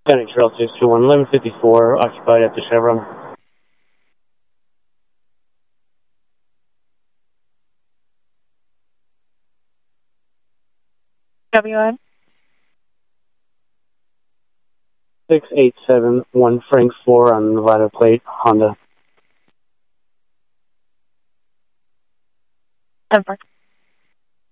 County Trail 621, 1154, occupied at the Chevron. WN? 6871 Frank 4 on Nevada plate, Honda. 10 Frank.